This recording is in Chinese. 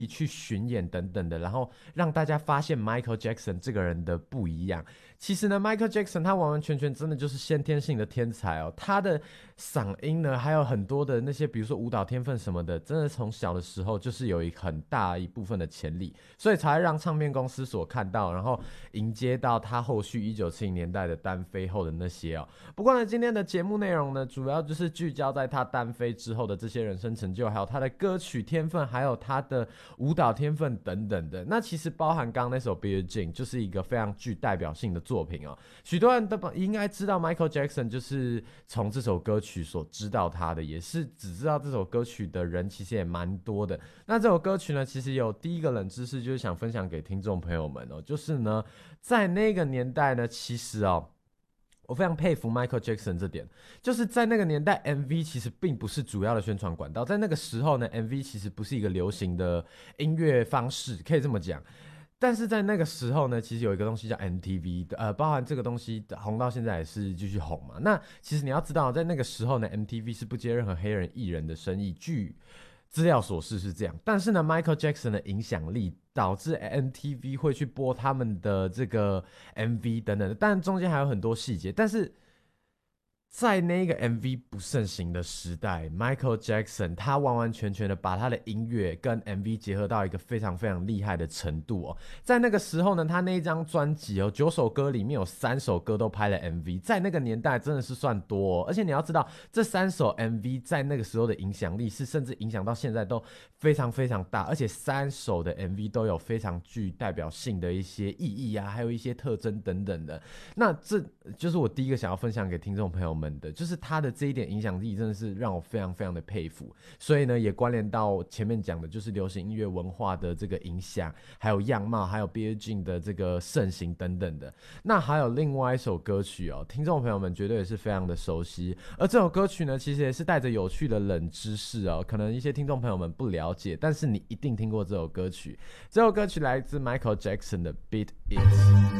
去巡演等等的，然后让大家发现 Michael Jackson 这个人的不一样。其实呢 Michael Jackson 他完完全全真的就是先天性的天才哦，他的嗓音呢还有很多的那些比如说舞蹈天分什么的，真的从小的时候就是有很大一部分的潜力，所以才让唱片公司所看到，然后迎接到他后续1970年代的单飞后的那些哦。不过呢，今天的节目内容呢，主要就是聚焦在他单飞之后的这些人生成就，还有他的歌曲天分，还有他的舞蹈天分等等的。那其实包含刚刚那首《Billie Jean》，就是一个非常具代表性的作品哦。许多人都应该知道 Michael Jackson 就是从这首歌曲所知道他的，也是只知道这首歌曲的人其实也蛮多的。那这首歌曲呢，其实有第一个冷知识，就是想分享给听众朋友们哦，就是呢，在那个年代呢，其实哦。我非常佩服 Michael Jackson 这点，就是在那个年代 MV 其实并不是主要的宣传管道，在那个时候呢 MV 其实不是一个流行的音乐方式，可以这么讲。但是在那个时候呢，其实有一个东西叫 MTV，包含这个东西红到现在也是继续红嘛。那其实你要知道，在那个时候呢 ，MTV 是不接任何黑人艺人的生意，据资料所示是这样。但是呢 ，Michael Jackson 的影响力导致 MTV 会去播他们的这个 MV 等等的，但中间还有很多细节，但是。在那个 MV 不盛行的时代 ，Michael Jackson 他完完全全的把他的音乐跟 MV 结合到一个非常非常厉害的程度哦。在那个时候呢，他那一张专辑哦，9首歌里面有3首歌都拍了 MV， 在那个年代真的是算多哦。而且你要知道，这3首 MV 在那个时候的影响力是甚至影响到现在都非常非常大，而且3首的 MV 都有非常具代表性的一些意义啊，还有一些特征等等的。那这就是我第一个想要分享给听众朋友们的，就是他的这一点影响力真的是让我非常非常的佩服，所以呢也关联到前面讲的就是流行音乐文化的这个影响，还有样貌，还有 Billie Jean 的这个盛行等等的。那还有另外一首歌曲哦，听众朋友们绝对也是非常的熟悉，而这首歌曲呢其实也是带着有趣的冷知识哦，可能一些听众朋友们不了解，但是你一定听过这首歌曲。这首歌曲来自 Michael Jackson 的 Beat It。